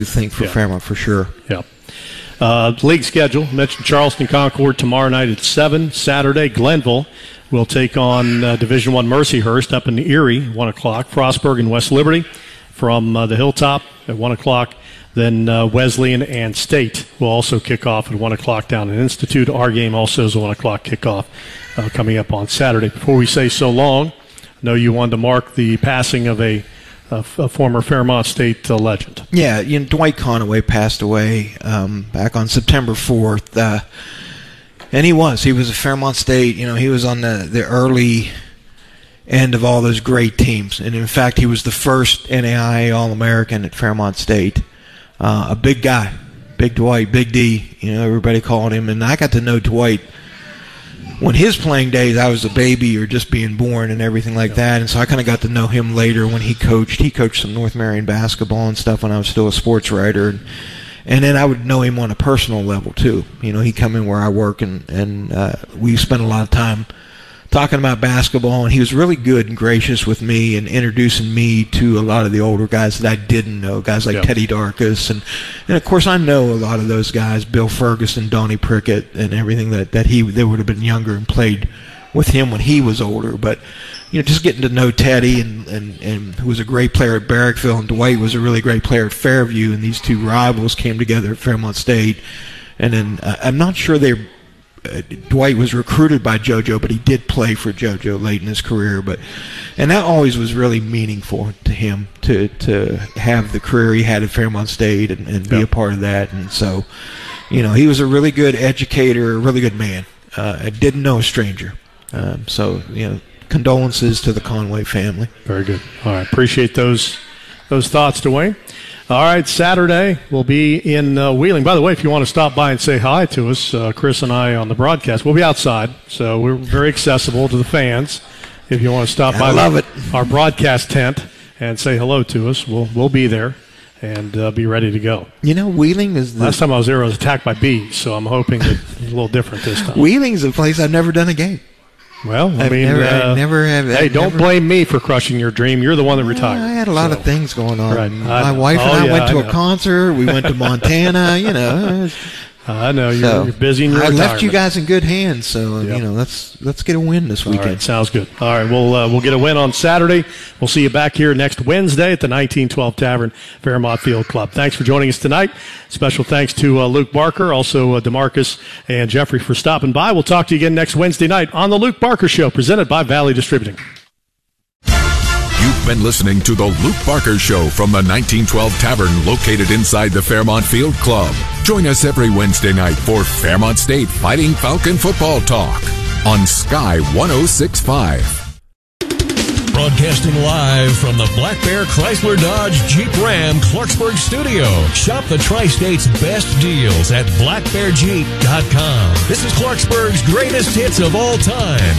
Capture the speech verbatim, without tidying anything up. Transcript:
think for yeah. Fairmont for sure. Yeah. Uh, league schedule, mentioned Charleston Concord tomorrow night at seven. Saturday, Glenville will take on uh, Division One Mercyhurst up in Erie, one o'clock. Frostburg and West Liberty from uh, the Hilltop at one o'clock. Then uh, Wesleyan and State will also kick off at one o'clock down at Institute. Our game also is a one o'clock kickoff uh, coming up on Saturday. Before we say so long, I know you wanted to mark the passing of a A, a former Fairmont State uh, legend. Yeah, you know, Dwight Conaway passed away um, back on September fourth, uh, and he was. He was a Fairmont State. You know, he was on the, the early end of all those great teams, and in fact, he was the first N A I A All-American at Fairmont State. Uh, a big guy, Big Dwight, Big D. You know, everybody called him, and I got to know Dwight when his playing days. I was a baby or just being born and everything like that, and so I kind of got to know him later when he coached. He coached some North Marion basketball and stuff when I was still a sports writer, and, and then I would know him on a personal level too. You know, he'd come in where I work, and and uh, we spent a lot of time talking about basketball, and he was really good and gracious with me and introducing me to a lot of the older guys that I didn't know, guys like yeah. Teddy Darkus, and and of course I know a lot of those guys, Bill Ferguson, Donnie Prickett, and everything that that he they would have been younger and played with him when he was older. But you know, just getting to know Teddy, and and and who was a great player at Barrackville, and Dwight was a really great player at Fairview, and these two rivals came together at Fairmont State, and then uh, I'm not sure they. Uh, Dwight was recruited by JoJo, but he did play for JoJo late in his career. But and that always was really meaningful to him to to have the career he had at Fairmont State and, and be yeah. a part of that. And so, you know, he was a really good educator, a really good man. Uh, I didn't know a stranger. Um, so, you know, condolences to the Conway family. Very good. All right, appreciate those those thoughts, Dwayne. All right, Saturday we'll be in uh, Wheeling. By the way, if you want to stop by and say hi to us, uh, Chris and I on the broadcast, we'll be outside, so we're very accessible to the fans. If you want to stop I by love it. our broadcast tent and say hello to us, we'll we'll be there and uh, be ready to go. You know, Wheeling is the... Last time I was there, I was attacked by bees, so I'm hoping that it's a little different this time. Wheeling's a place I've never done a game. Well, I I've mean, never, uh, I never have. hey, I've don't never, blame me for crushing your dream. You're the one that retired. I had a lot so. of things going on. Right. My I, wife and oh, I yeah, went to I a know. concert. We went to Montana. You know, I know you're, so you're busy in your I retirement. left you guys in good hands. So Yep. you know, let's let's get a win this All weekend. right, sounds good. All right, we'll uh, we'll get a win on Saturday. We'll see you back here next Wednesday at the nineteen twelve Tavern, Fairmont Field Club. Thanks for joining us tonight. Special thanks to uh, Luke Barker, also uh, DeMarcus and Jeffrey for stopping by. We'll talk to you again next Wednesday night on the Luke Barker Show, presented by Valley Distributing. You've been listening to the Luke Barker Show from the nineteen twelve Tavern located inside the Fairmont Field Club. Join us every Wednesday night for Fairmont State Fighting Falcon football talk on Sky one oh six point five. Broadcasting live from the Black Bear Chrysler Dodge Jeep Ram Clarksburg studio. Shop the Tri-State's best deals at black bear jeep dot com. This is Clarksburg's greatest hits of all time.